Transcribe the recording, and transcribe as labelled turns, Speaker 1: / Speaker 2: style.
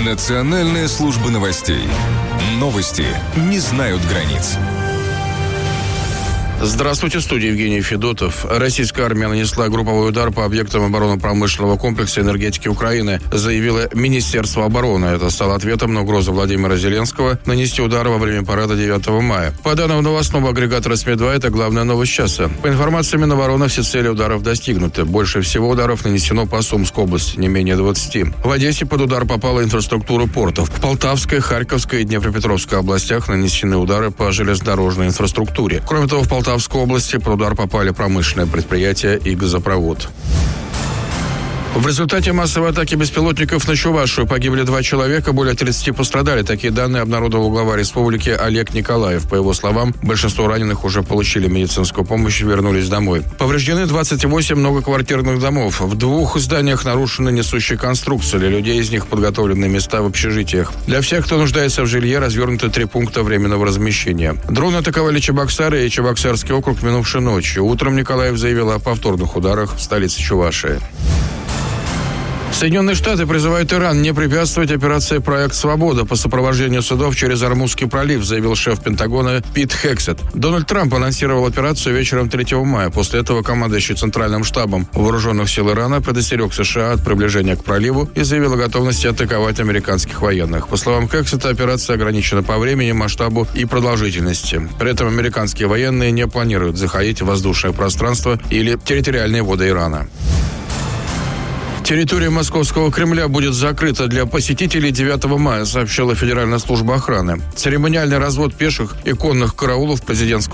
Speaker 1: Национальная служба новостей. Новости не знают границ.
Speaker 2: Здравствуйте, в студии Евгений Федотов. Российская армия нанесла групповой удар по объектам оборонно-промышленного комплекса энергетики Украины, заявило Министерство обороны. Это стало ответом на угрозу Владимира Зеленского нанести удар во время парада 9 мая. По данным новостного агрегатора СМИ-2, это главная новость часа. По информации Минобороны, все цели ударов достигнуты. Больше всего ударов нанесено по Сумской области, не менее 20. В Одессе под удар попала инфраструктура портов. В Полтавской, Харьковской и Днепропетровской областях нанесены удары по железнодорожной инфраструктуре. Кроме того, в Полтавской области под удар попали промышленные предприятия и газопровод. В результате массовой атаки беспилотников на Чувашию погибли 2 человека, более 30 пострадали. Такие данные обнародовал глава республики Олег Николаев. По его словам, большинство раненых уже получили медицинскую помощь и вернулись домой. Повреждены 28 многоквартирных домов. В 2 зданиях нарушены несущие конструкции. Для людей из них подготовлены места в общежитиях. Для всех, кто нуждается в жилье, развернуты 3 пункта временного размещения. Дроны атаковали Чебоксары и Чебоксарский округ минувшей ночью. Утром Николаев заявил о повторных ударах в столице Чувашии. Соединенные Штаты призывают Иран не препятствовать операции «Проект Свобода» по сопровождению судов через Ормузский пролив, заявил шеф Пентагона Пит Хексет. Дональд Трамп анонсировал операцию вечером 3 мая. После этого командующий Центральным штабом вооруженных сил Ирана предостерег США от приближения к проливу и заявил о готовности атаковать американских военных. По словам Хексета, операция ограничена по времени, масштабу и продолжительности. При этом американские военные не планируют заходить в воздушное пространство или территориальные воды Ирана. Территория Московского Кремля будет закрыта для посетителей 9 мая, сообщила Федеральная служба охраны. Церемониальный развод пеших и конных караулов президентского